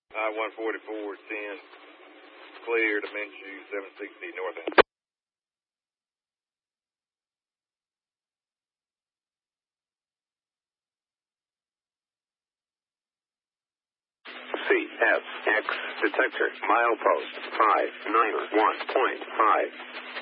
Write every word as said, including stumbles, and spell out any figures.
I one forty-four ten, clear to Minshew, seven sixty north end. C F X detector milepost five nine one point five.